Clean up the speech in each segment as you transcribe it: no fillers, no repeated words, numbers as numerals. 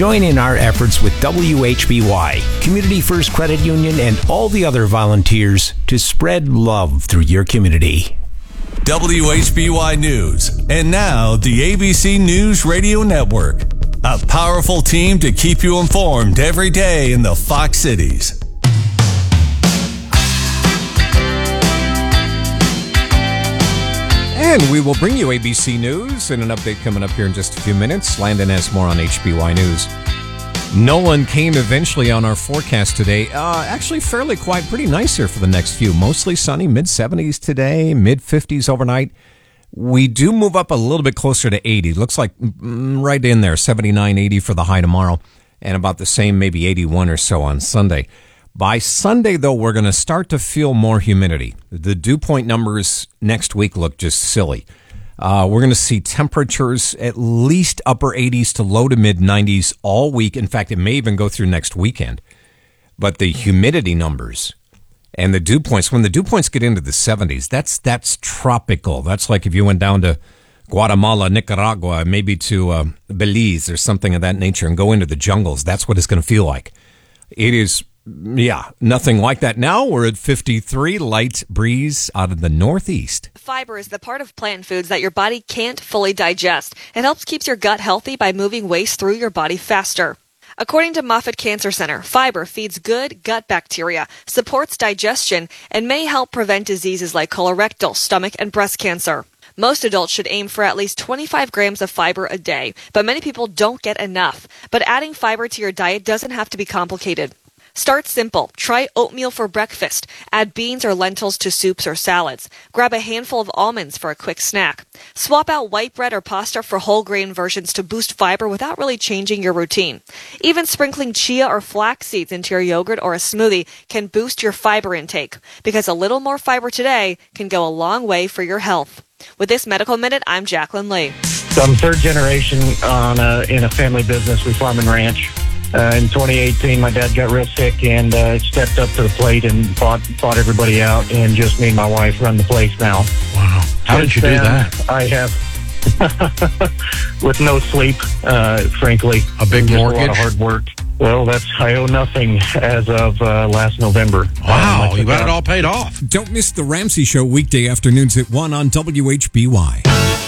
Join in our efforts with WHBY, Community First Credit Union, and all the other volunteers to spread love through your community. WHBY News, and now the ABC News Radio Network. A powerful team to keep you informed every day in the Fox Cities. And we will bring you ABC News and an update coming up here in just a few minutes. Landon has more on HBY News. Nolan came eventually on our forecast today. Actually fairly quiet, pretty nice here for the next few. Mostly sunny, mid-70s today, mid-50s overnight. We do move up a little bit closer to 80. Looks like right in there, 79, 80 for the high tomorrow, and about the same, maybe 81 or so on Sunday. By Sunday, though, we're going to start to feel more humidity. The dew point numbers next week look just silly. We're going to see temperatures at least upper 80s to low to mid 90s all week. In fact, it may even go through next weekend. But the humidity numbers and the dew points, when the dew points get into the 70s, that's tropical. That's like if you went down to Guatemala, Nicaragua, maybe to Belize or something of that nature and go into the jungles. That's what it's going to feel like. It is. Yeah, nothing like that. Now we're at 53, light breeze out of the northeast. Fiber is the part of plant foods that your body can't fully digest. It helps keep your gut healthy by moving waste through your body faster. According to Moffitt Cancer Center, fiber feeds good gut bacteria, supports digestion, and may help prevent diseases like colorectal, stomach, and breast cancer. Most adults should aim for at least 25 grams of fiber a day, but many people don't get enough. But adding fiber to your diet doesn't have to be complicated. Start simple. Try oatmeal for breakfast. Add beans or lentils to soups or salads. Grab a handful of almonds for a quick snack. Swap out white bread or pasta for whole grain versions to boost fiber without really changing your routine. Even sprinkling chia or flax seeds into your yogurt or a smoothie can boost your fiber intake, because a little more fiber today can go a long way for your health. With this Medical Minute, I'm Jacqueline Lee. So I'm third generation in a family business. We farm and ranch. In 2018, my dad got real sick and stepped up to the plate and fought everybody out, and just me and my wife run the place now. Wow. How did you do that? I have, with no sleep, frankly. A big mortgage? A lot of hard work. Well, I owe nothing as of last November. Wow, you got it all paid off. Don't miss the Ramsey Show weekday afternoons at 1 on WHBY.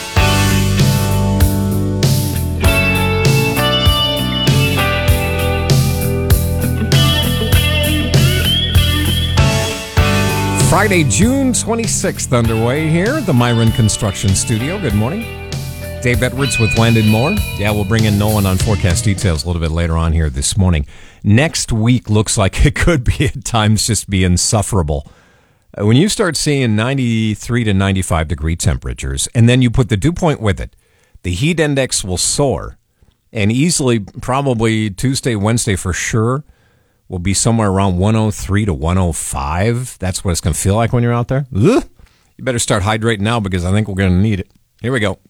Friday, June 26th underway here at the Myron Construction Studio. Good morning. Dave Edwards with Landon Moore. Yeah, we'll bring in Nolan on forecast details a little bit later on here this morning. Next week looks like it could be at times just be insufferable. When you start seeing 93 to 95 degree temperatures, and then you put the dew point with it, the heat index will soar, and easily, probably Tuesday, Wednesday for sure, will be somewhere around 103 to 105. That's what it's going to feel like when you're out there. Ugh. You better start hydrating now, because I think we're going to need it. Here we go.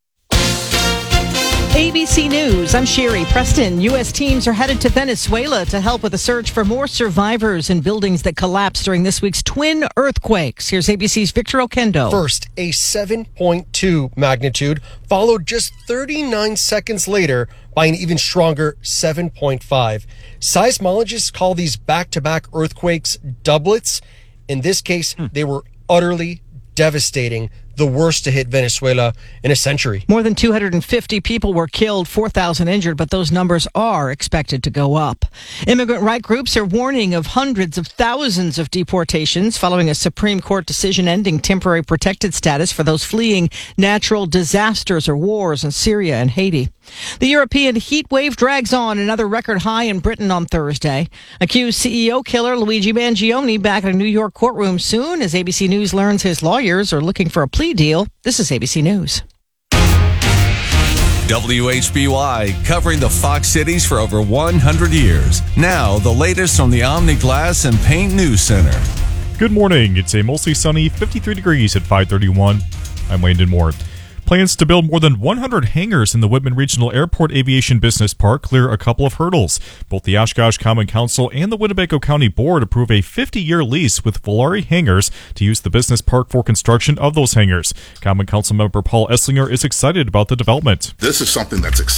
ABC News, I'm Sherry Preston. U.S. teams are headed to Venezuela to help with the search for more survivors in buildings that collapsed during this week's twin earthquakes. Here's ABC's Victor Oquendo. First, a 7.2 magnitude, followed just 39 seconds later by an even stronger 7.5. Seismologists call these back-to-back earthquakes doublets. In this case, they were utterly devastating, the worst to hit Venezuela in a century. More than 250 people were killed, 4,000 injured, but those numbers are expected to go up. Immigrant right groups are warning of hundreds of thousands of deportations following a Supreme Court decision ending temporary protected status for those fleeing natural disasters or wars in Syria and Haiti. The European heat wave drags on. Another record high in Britain on Thursday. Accused CEO killer Luigi Mangione back at a New York courtroom soon as ABC News learns his lawyers are looking for a plea deal. This is ABC News. WHBY, covering the Fox Cities for over 100 years. Now, the latest from the Omni Glass and Paint News Center. Good morning. It's a mostly sunny 53 degrees at 5:31. I'm Landon Moore. Plans to build more than 100 hangars in the Whitman Regional Airport Aviation Business Park clear a couple of hurdles. Both the Oshkosh Common Council and the Winnebago County Board approve a 50-year lease with Volare Hangars to use the business park for construction of those hangars. Common Council member Paul Esslinger is excited about the development. This is something that's